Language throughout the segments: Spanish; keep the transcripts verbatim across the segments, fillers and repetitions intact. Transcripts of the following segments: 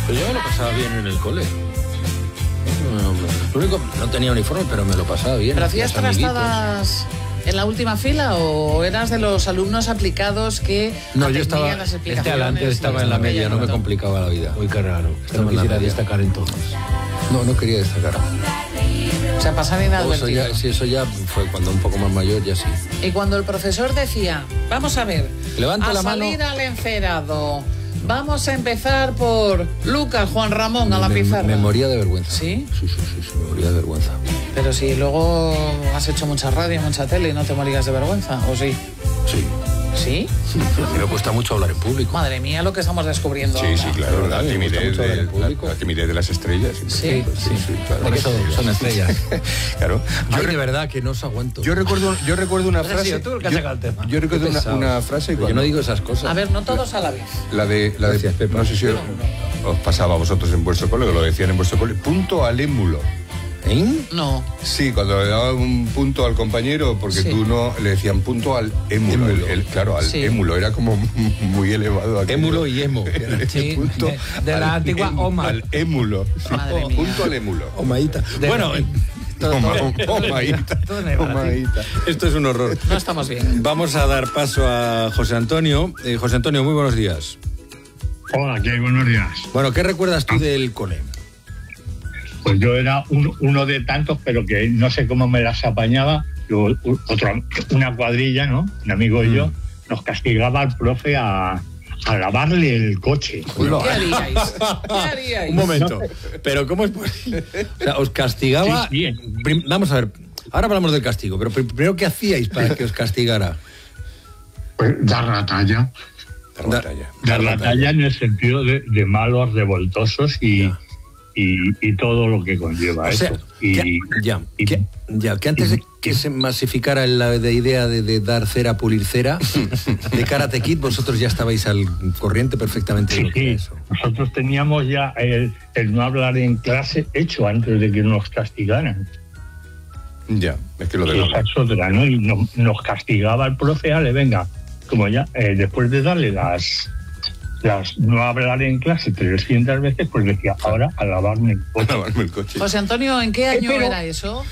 Pues yo me lo pasaba bien en el cole. No, no, lo único, no tenía uniforme, pero me lo pasaba bien. ¿Pero hacías trastadas en la última fila o eras de los alumnos aplicados que no, yo estaba, las explicaciones? este adelante estaba en la media, no me complicaba la vida. Uy, qué raro. No quisiera destacar entonces. No, no quería destacar. O sea, pasar inadvertido. Eso ya, sí, eso ya fue cuando un poco más mayor, ya sí. Y cuando el profesor decía, vamos a ver, levanta a la mano. salir al encerado, vamos a empezar por Lucas, Juan Ramón, a la me, pizarra. Me moría de vergüenza. ¿Sí? Sí, sí, sí, sí, me moría de vergüenza. Pero si luego has hecho mucha radio, mucha tele y no te morías de vergüenza, ¿o sí? Sí. ¿Sí? Sí, a mí me cuesta mucho hablar en público. Madre mía, lo que estamos descubriendo Sí, ahora. sí, claro, la timidez, de, la, la timidez de las estrellas. Sí, sí, sí, sí claro. Por eso son estrellas. Claro. Yo Ay, de verdad que no os aguanto. Yo recuerdo, yo recuerdo una frase. Sido tú el que has sacado el tema. Yo recuerdo una, una frase. Cuando... Yo no digo esas cosas. A ver, no todos a la vez. La de, la Gracias, de Pepa. no sé si os, os pasaba a vosotros en vuestro cole, o lo decían en vuestro cole. Punto al émulo. ¿Eh? No. Sí, cuando le daban un punto al compañero, porque Sí. tú no, le decían punto al émulo. Émulo. El, el, claro, al Sí. émulo, era como muy elevado. Aquello. Émulo y emo. Sí. Punto De, de la al antigua em- Oma. Al émulo. Madre mía. Punto al émulo. Omaíta. De- Bueno, todo- Oma- todo- Omaíta. todo negro, Omaíta. esto es un horror. No estamos bien. Vamos a dar paso a José Antonio. Eh, José Antonio, muy buenos días. Hola, ¿qué hay? Buenos días. Bueno, ¿qué recuerdas tú del cole? Pues yo era un- uno de tantos, pero que no sé cómo me las apañaba. Yo, u- otro, una cuadrilla, ¿no? Un amigo y yo, nos castigaba al profe a, a lavarle el coche. ¿Qué haríais? ¿Qué haríais? Un momento. Pero ¿cómo es posible? O sea, os castigaba... Sí, sí. Prim- Vamos a ver, ahora hablamos del castigo, pero pr- primero, ¿qué hacíais para que os castigara? Pues dar la talla. Dar la talla. Dar la talla en el sentido de, de malos, revoltosos y, Ya. y, y todo lo que conlleva O sea, eso. Y, que, ya, y- que, ya, que antes de que se masificara la de idea de, de dar cera, pulir cera, de Karate Kid, vosotros ya estabais al corriente perfectamente de Sí, lo que era sí, eso. nosotros teníamos ya el, el no hablar en clase hecho antes de que nos castigaran. Ya, es que lo de Esa es otra, ¿no? Y no- nos castigaba el profe, ale, venga, como ya, eh, después de darle las, las no hablar en clase trescientas veces, pues decía, ahora a lavarme el coche. lavarme el coche. José Antonio, ¿en qué año pero- era eso?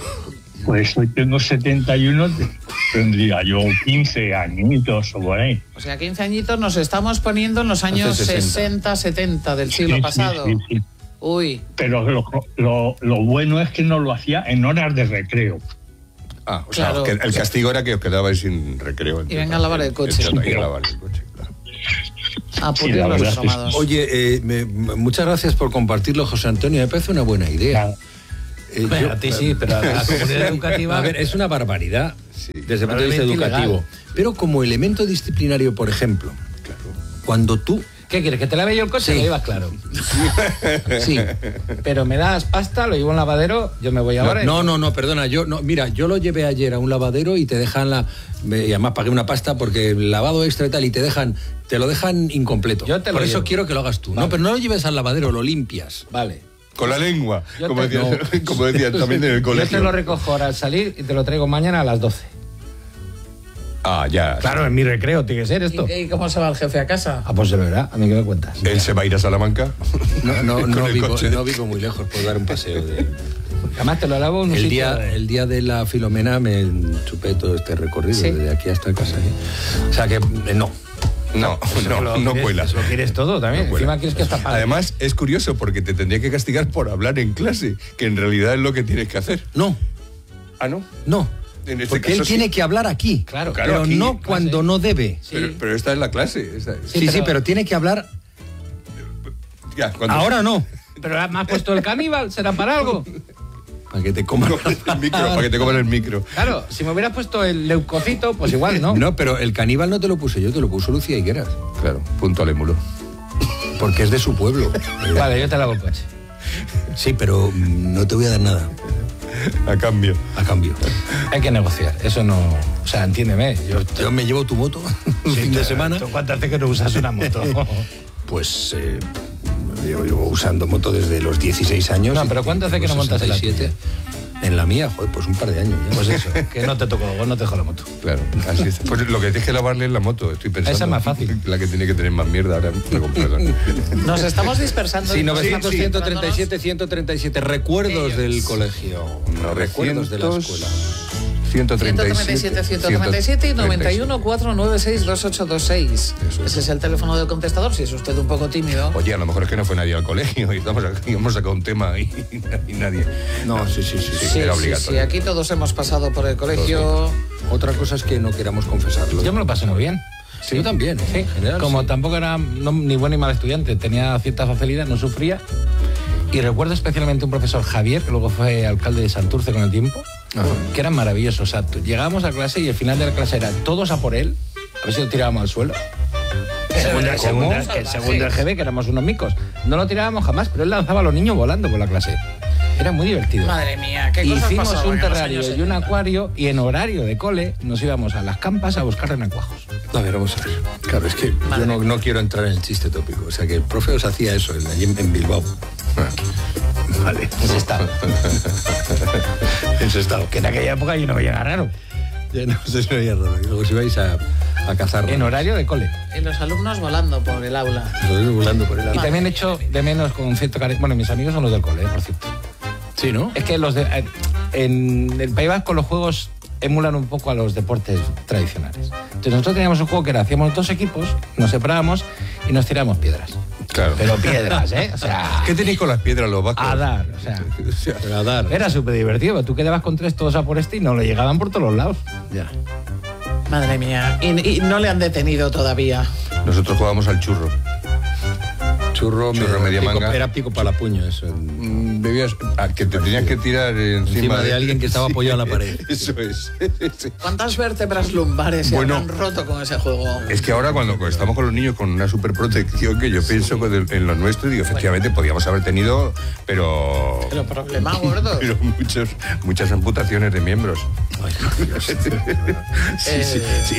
Pues hoy tengo setenta y uno, tendría yo quince añitos o por ahí. O sea, quince añitos nos estamos poniendo en los años sesenta. sesenta, setenta del siglo Sí, sí, pasado. sí, sí. Uy, Pero lo, lo, lo bueno es que no lo hacía en horas de recreo. Ah, o sea, Claro. que el castigo era que os quedabais sin recreo. Y venga a lavar el coche. Y a lavar el coche, claro. a Sí, pulir la los verdad es que cromados. Oye, eh, me- muchas gracias por compartirlo, José Antonio. Me parece una buena idea. Nada. Eh, Bueno, yo- a ti sí, pero a la comunidad educativa... A ver, es una barbaridad Sí. desde el punto de vista Realmente educativo. ilegal. Pero como elemento disciplinario, por ejemplo, cuando tú... ¿Qué quieres? ¿Que te lave yo el coche? Sí. Lo llevas claro. Sí. Pero me das pasta, lo llevo a un lavadero, yo me voy ahora... y- No, no, no, perdona. Yo, no, mira, yo lo llevé ayer a un lavadero y te dejan la... Y además pagué una pasta porque el lavado extra y tal y te dejan... Te lo dejan incompleto. Yo te lo Por eso llevo. quiero que lo hagas tú. Vale. No, pero no lo lleves al lavadero, lo limpias. Vale. Con la lengua, Yo como, te- decían, no. como decían también en el Yo colegio. te lo recojo ahora al salir y te lo traigo mañana a las doce. Ah, ya. Claro, en mi recreo tiene que ser esto. ¿Y, y cómo se va el jefe a casa? Ah, pues de verdad, a mí que me cuentas. Él se va a ir a Salamanca. No, no, Con no, el vivo, coche. no vivo muy lejos, puedo dar un paseo. De... Además te lo lavo en un El sitio día, de- el día de la Filomena me chupé todo este recorrido, Sí. desde aquí hasta casa. ¿eh? O sea que eh, no. No, no, Lo no quieres- cuela. Lo quieres todo también. No cuela. Encima quieres que está padre. Además, es curioso porque te tendría que castigar por hablar en clase, que en realidad es lo que tienes que hacer. No, Ah, ¿no? no. En este Porque caso él sí. tiene que hablar aquí. Claro, claro, pero aquí, no clase. cuando no debe. Sí. Pero, pero esta es la clase. esta- Sí, sí, pero... pero- tiene que hablar Ya, cuando- ahora no. Pero me has puesto el caníbal, ¿será para algo? Para que te coman. el micro, para que te coman el micro. Claro, si me hubieras puesto el leucocito, pues igual, ¿no? No, pero el caníbal no te lo puse yo, te lo puso Lucía Higueras. Claro, punto al émulo. Porque es de su pueblo. Vale, yo te lavo el coche. Sí, pero mm, no te voy a dar nada A cambio. a cambio. Hay que negociar, eso no... O sea, entiéndeme. Yo, Yo me llevo tu moto un fin de semana. ¿Tú cuánto hace que no usas una moto? Pues eh, yo llevo usando moto desde los dieciséis años. No, y pero ¿cuánto hace que no tengo montas en la sesenta y siete. En la mía, joder, pues un par de años ya. Pues eso, que no te tocó, no te dejó la moto. Claro, así es. Pues lo que tienes que lavarle es la moto, estoy pensando. Esa es más fácil. La que tiene que tener más mierda ahora, con perdón. Nos estamos dispersando. Sí, y nos novecientos, estamos ciento treinta y siete, ciento treinta y siete. Recuerdos Ellos. del colegio. Recuerdos de la escuela. ciento treinta y siete, ciento treinta y siete, ciento treinta y siete y noventa y uno, cuatrocientos noventa y seis, veintiocho veintiséis. Eso es. Ese es el teléfono del contestador, si es usted un poco tímido. Oye, a lo mejor es que no fue nadie al colegio y estamos aquí, hemos sacado un tema y, y nadie. No, sí, sí, sí. Sí, Sí, era sí, obligatorio. sí, aquí todos hemos pasado por el colegio. Otra cosa es que no queramos confesarlo. Yo me lo pasé muy bien. Sí, yo también, Sí, en general, como sí. tampoco era no, ni buen ni mal estudiante, tenía cierta facilidad, no sufría. Y recuerdo especialmente un profesor, Javier, que luego fue alcalde de Santurce con el tiempo, Ajá. que eran maravillosos. O sea, tú- llegábamos a clase y el final de la clase era todos a por él, a ver si lo tirábamos al suelo. Según, el, según, el- que según el G B, que éramos unos micos. No lo tirábamos jamás, pero él lanzaba a los niños volando por la clase. Era muy divertido. Madre mía, qué cosas Hicimos pasaban un en los terrario años y un setenta. acuario y en horario de cole nos íbamos a las campas a buscar renacuajos. A ver, vamos a ver. Claro, es que yo no, no quiero entrar en el chiste tópico. O sea, que el profe os hacía eso en- allí en, en Bilbao. Vale. Ese estado. Ese estado. Que en aquella época yo no veía nada raro. Ya no sé si no había raro. Y luego si vais a, a cazar. En horario de cole. Y los alumnos volando por el aula. Lo voy volando por el Y aire. también he hecho de menos con cierto cariño. Bueno, mis amigos son los del cole, eh, por cierto. Sí, ¿no? Es que los de, eh, en el País Vasco los juegos emulan un poco a los deportes tradicionales. Entonces nosotros teníamos un juego que era, hacíamos dos equipos, nos separábamos y nos tirábamos piedras. Claro. Pero piedras, ¿eh? O sea, ¿Qué tenéis con las piedras los vascos? a dar. O sea, Pero a dar. era súper divertido. Tú quedabas con tres todos a por este y no le llegaban por todos los lados. Ya. Madre mía, y, y no le han detenido todavía. Nosotros jugábamos al churro. Churro, Churro media pico- manga. Era pico para la puño eso. Mm, Bebías, ah, que te tenías que tirar encima, Encima de alguien que estaba apoyado en la pared. Eso es. Sí. ¿Cuántas vértebras lumbares se Bueno. han roto con ese juego? Es que ahora cuando estamos con los niños con una superprotección que yo pienso que de- en lo nuestro, digo, efectivamente podíamos haber tenido, pero... Pero problema gordo. pero muchos, muchas amputaciones de miembros. Ay, Dios. Sí, sí, sí.